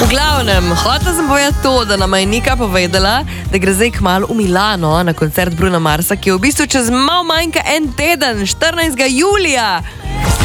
V glavnem, hotela sem povedati to, da nama je Nika povedala, da gre zdaj kmalu v Milano na koncert Bruna Marsa, ki je v bistvu čez malo manjka en teden, 14. julija.